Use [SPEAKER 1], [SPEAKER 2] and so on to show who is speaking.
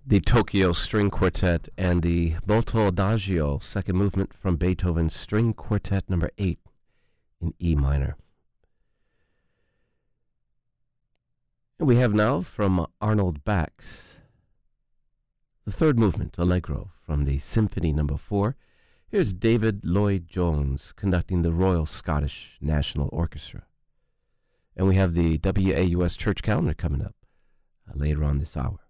[SPEAKER 1] the Tokyo String Quartet and the Molto Adagio, second movement from Beethoven's String Quartet number 8 in E minor. And we have now from Arnold Bax the third movement, Allegro, from the Symphony number 4. Here's David Lloyd-Jones conducting the Royal Scottish National Orchestra. And we have the WAUS Church Calendar coming up later on this hour.